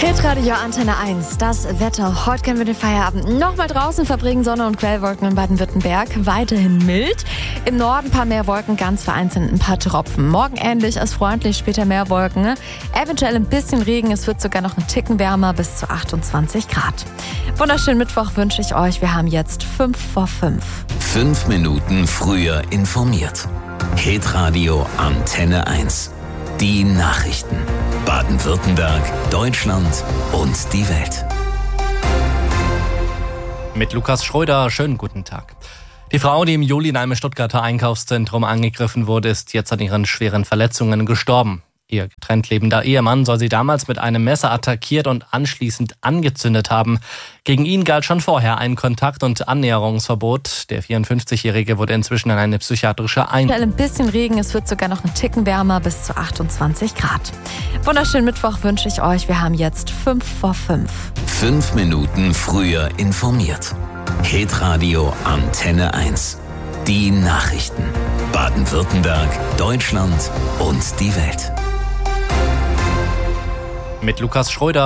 Hitradio Antenne 1, das Wetter. Heute können wir den Feierabend nochmal draußen verbringen. Sonne und Quellwolken in Baden-Württemberg. Weiterhin mild. Im Norden ein paar mehr Wolken, ganz vereinzelt ein paar Tropfen. Morgen ähnlich als freundlich, später mehr Wolken. Eventuell ein bisschen Regen. Es wird sogar noch einen Ticken wärmer, bis zu 28 Grad. Wunderschönen Mittwoch wünsche ich euch. Wir haben jetzt 5 vor 5. 5 Minuten früher informiert. Hitradio Antenne 1. Die Nachrichten. Baden-Württemberg, Deutschland und die Welt. Mit Lukas Schröder, schönen guten Tag. Die Frau, die im Juli in einem Stuttgarter Einkaufszentrum angegriffen wurde, ist jetzt an ihren schweren Verletzungen gestorben. Ihr getrennt lebender Ehemann soll sie damals mit einem Messer attackiert und anschließend angezündet haben. Gegen ihn galt schon vorher ein Kontakt- und Annäherungsverbot. Der 54-Jährige wurde inzwischen in eine psychiatrische Ein bisschen Regen, es wird sogar noch einen Ticken wärmer, bis zu 28 Grad. Wunderschönen Mittwoch wünsche ich euch. Wir haben jetzt 5 vor 5. 5 Minuten früher informiert. Hitradio Antenne 1. Die Nachrichten. Baden-Württemberg, Deutschland und die Welt. Mit Lukas Schröder.